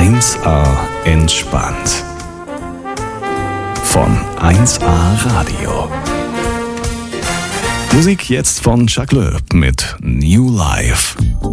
1A entspannt. Von 1A Radio. Musik jetzt von Chuck Loeb mit New Life.